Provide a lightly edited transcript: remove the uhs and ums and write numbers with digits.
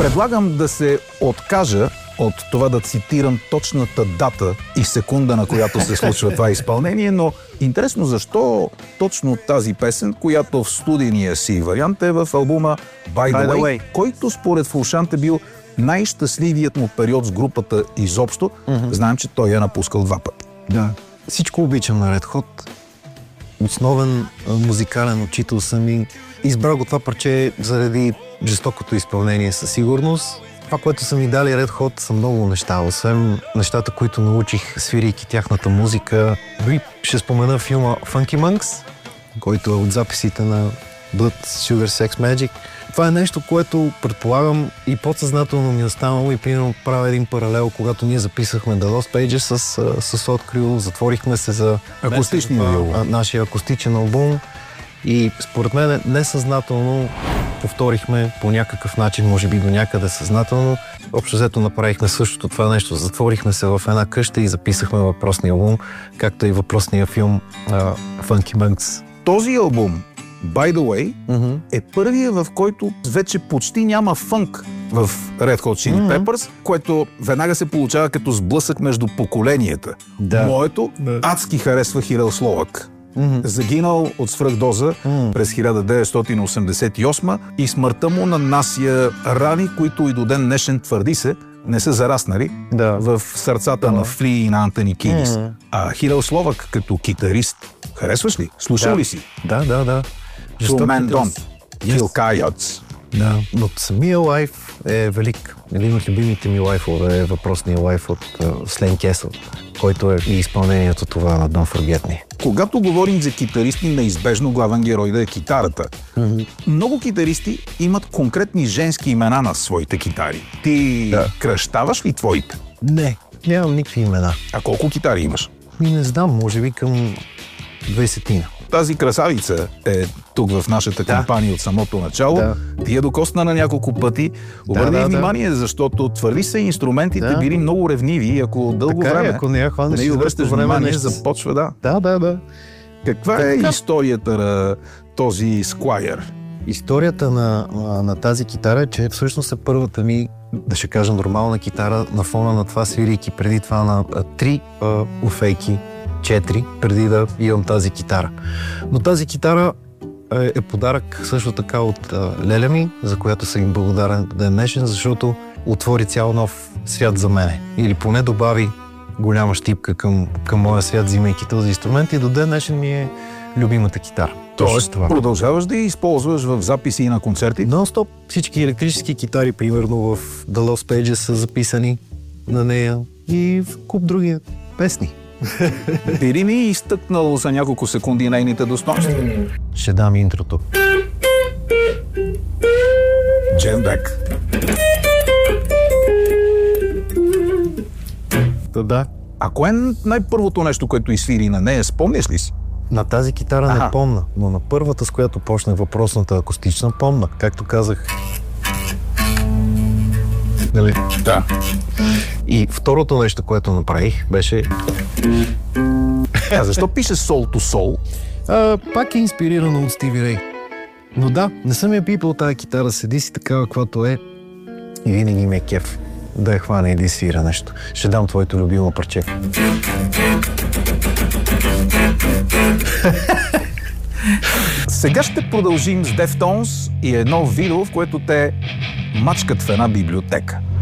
Предлагам да се откажа от това да цитирам точната дата и секунда, на която се случва това изпълнение, но интересно защо точно тази песен, която в студийния си вариант е в албума By the Way, който според Фулшант е бил най-щастливият му период с групата изобщо. Знаем, че той я напускал 2 пъти. Да. Всичко обичам на Red Hot. Основен музикален учител съм и избрал го това парче заради жестокото изпълнение със сигурност. Това, което са ми дали Red Hot, са много неща. Освен нещата, които научих, свирийки тяхната музика. Дори ще спомена филма Funky Monks, който е от записите на Blood Sugar Sex Magic. Това е нещо, което предполагам и подсъзнателно ми е останало и примерно правя един паралел, когато ние записахме The Lost Pages с Открил, затворихме се за нашия акустичен албум и според мен несъзнателно повторихме по някакъв начин, може би до някъде съзнателно. Общо взето направихме същото това нещо. Затворихме се в една къща и записахме въпросния албум, както и въпросния филм Funky Monks. Този албум, By the Way, е първия, в който вече почти няма фънк в Red Hot Chili Peppers, което веднага се получава като сблъсък между поколенията. Моето адски харесва Хирел Словак. Загинал от свръхдоза през 1988 и смъртта му нанася рани, които и до ден днешен, твърди се, не са зараснали в сърцата на Фли и на Антони Кидис. А Хирел Словак като китарист, харесваш ли? Слушал ли си? Да. True Men Don't Kill Coyotes. Да, но самия лайф е велик. Един от любимите ми лайфове е въпросния лайф от Слейн Кесъл, който е и изпълнението това на Don't Forget Me. Когато говорим за китаристи, неизбежно главен герой да е китарата. Много китаристи имат конкретни женски имена на своите китари. Ти кръщаваш ли твоите? Не, нямам никакви имена. А колко китари имаш? Не знам, може би към 20-тина. Тази красавица е тук в нашата кампания от самото начало. Ти я докосна на няколко пъти. Обърни внимание, защото твърди се, инструментите били много ревниви и ако дълго време ако не я хванеш, не обръщаш внимание, започва Да. Каква е историята на този Squier? Историята на тази китара е, че всъщност е първата ми, да ще кажа, нормална китара на фона на това, свирийки преди това на 3 уфейки, 4, преди да имам тази китара. Но тази китара е подарък също така от леля ми, за която съм им благодарен ден днешен, защото отвори цял нов свят за мене. Или поне добави голяма щипка към моя свят, взимайки този инструмент, и до ден днешен ми е любимата китара. Тоест, продължаваш да я използваш в записи и на концерти? Нон-стоп. Всички електрически китари, примерно в The Lost Pages, са записани на нея и в куп други песни. Би ли ми изтъкнал за няколко секунди нейните достоинства? Ще дам интрото. Дженбек. Да. А кое е най-първото нещо, което изсвири на нея? Спомняш ли си? На тази китара не помна, но на първата, с която почнах, въпросната акустична, помна. Както казах. Нали? Да. И второто нещо, което направих, беше... Защо пише Soul to Soul? Пак е инспирирано от Стиви Рей. Но да, не съм я пипал тази китара, седи си такава, каквато е, и винаги ми е кеф да я хвана и да свира нещо. Ще дам твоето любимо парче. Сега ще продължим с Deftones и едно видео, в което те мачкат в една библиотека.